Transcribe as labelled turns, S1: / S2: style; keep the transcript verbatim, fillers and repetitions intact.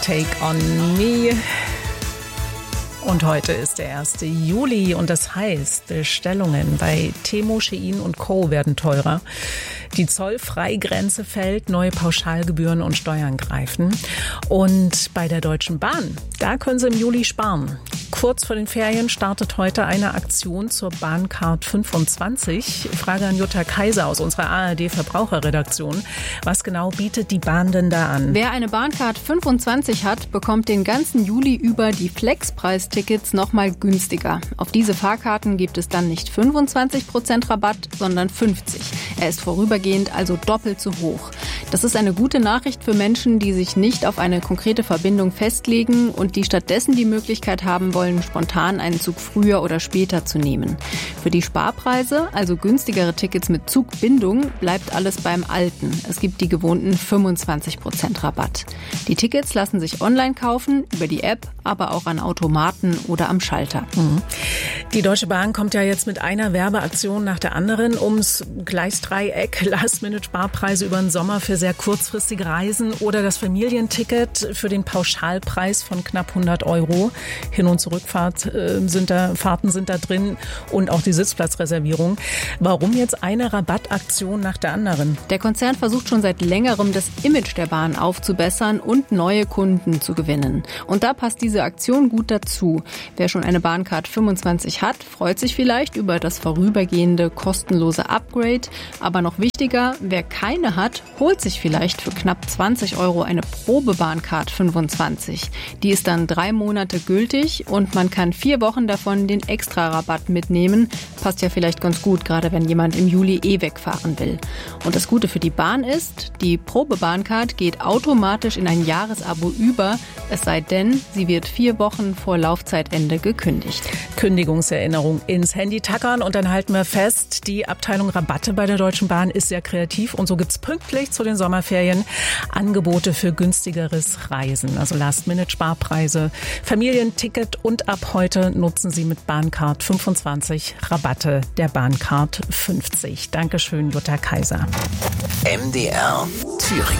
S1: Take on Me. Und heute ist der erste Juli und das heißt, Bestellungen bei Temu, Shein und Co. werden teurer. Die Zollfreigrenze fällt, neue Pauschalgebühren und Steuern greifen. Und bei der Deutschen Bahn, da können Sie im Juli sparen. Kurz vor den Ferien startet heute eine Aktion zur Bahncard fünfundzwanzig. Frage an Jutta Kaiser aus unserer A R D-Verbraucherredaktion. Was genau bietet die Bahn denn da an?
S2: Wer eine Bahncard fünfundzwanzig hat, bekommt den ganzen Juli über die Flexpreistickets noch mal günstiger. Auf diese Fahrkarten gibt es dann nicht fünfundzwanzig Prozent Rabatt, sondern fünfzig. Er ist vorübergehend also doppelt so hoch. Das ist eine gute Nachricht für Menschen, die sich nicht auf eine konkrete Verbindung festlegen und die stattdessen die Möglichkeit haben wollen, spontan einen Zug früher oder später zu nehmen. Für die Sparpreise, also günstigere Tickets mit Zugbindung, bleibt alles beim Alten. Es gibt die gewohnten fünfundzwanzig Prozent Rabatt. Die Tickets lassen sich online kaufen, über die App, aber auch an Automaten oder am Schalter.
S1: Die Deutsche Bahn kommt ja jetzt mit einer Werbeaktion nach der anderen ums Gleisdreieck, Last-Minute-Sparpreise über den Sommer für sehr kurzfristige Reisen oder das Familienticket für den Pauschalpreis von knapp hundert Euro. Hin- und Zurückfahrt äh, sind da, Fahrten sind da drin und auch die Sitzplatzreservierung. Warum jetzt eine Rabattaktion nach der anderen?
S2: Der Konzern versucht schon seit längerem, das Image der Bahn aufzubessern und neue Kunden zu gewinnen. Und da passt diese Aktion gut dazu. Wer schon eine Bahncard fünfundzwanzig hat, freut sich vielleicht über das vorübergehende kostenlose Upgrade. Aber noch wichtiger, wer keine hat, holt sich vielleicht für knapp zwanzig Euro eine Probe-Bahncard fünfundzwanzig. Die ist dann drei Monate gültig und man kann vier Wochen davon den Extra-Rabatt mitnehmen. Passt ja vielleicht ganz gut, gerade wenn jemand im Juli eh wegfahren will. Und das Gute für die Bahn ist, die Probe-Bahncard geht automatisch in ein Jahresabo über, es sei denn, sie wird vier Wochen vor Laufzeitende gekündigt.
S1: Kündigungserinnerung ins Handy tackern und dann halten wir fest, die Abteilung Rabatte bei der Deutschen Bahn ist sehr kreativ und so gibt's pünktlich zu den Sommerferien Angebote für günstigeres Reisen, also Last-Minute-Sparpreise, Familienticket und ab heute nutzen Sie mit Bahncard fünfundzwanzig Rabatte der Bahncard fünfzig. Dankeschön, Jutta Kaiser.
S3: M D R Thüringen.